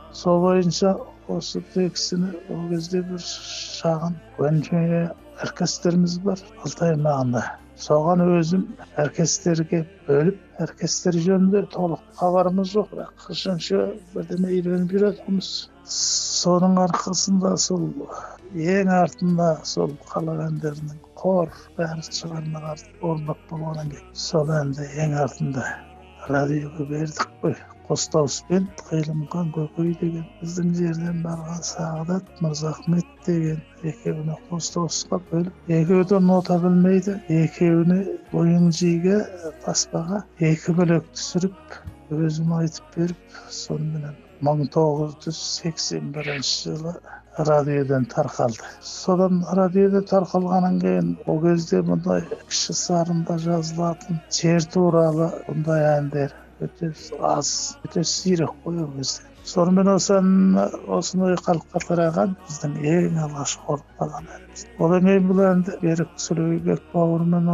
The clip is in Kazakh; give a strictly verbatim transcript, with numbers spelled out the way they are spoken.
Сол боюнча осы текстini ол кезде бір шағын көне оркестрimiz бар Алтай аймағында. Соған өзім оркестрге бөліп, оркестр жөнінде толық хабарымыз жоқ, бірақ қашанша бірдеме үйреніп жүретінбіз. Соның арқасында сол ең артында сол халық әндерінің хор бәрі шығармалар орындап болғаннан кейін сол әнді ең артында радиоға бердік қой. Қостауыспен Қиылымхан Көкей деген біздің жерден барған Сағдат Мырзахмет деген екеуіне Қостауысқа бөліп, екеуі де нота білмейді, екеуіне ойынжиге таспаға екі бөлек түсіріп, өзім айтып беріп, сонымен мың тоғыз жүз сексен бірінші жылы радиодан тарқалды. Содан радиода тарқалғаннан кейін ол кезде мұндай кіші сарында жазылатын жер туралы бұндай әндер өте аз, өте сирек қой ол кезде. Сонымен осындай қалыпқа тараған біздің ең алғашқы орындалған әніміз. Одан кейін бұл әнді Берік Сүлейбек бауырыммен